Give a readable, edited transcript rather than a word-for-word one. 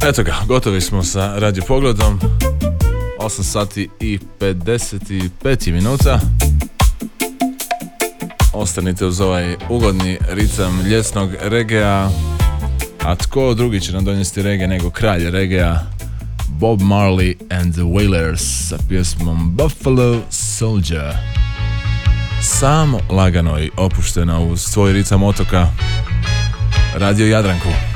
Eto ga, gotovi smo sa Radio Pogledom. 8 sati i 55 minuta. Ostanite uz ovaj ugodni ritam ljesnog regea. A tko drugi će nam donijeti reggae nego kralj regea, Bob Marley and the Wailers sa pjesmom Buffalo Soldier. Samo lagano i opušteno uz svoj ritam otoka. Radio Jadranku.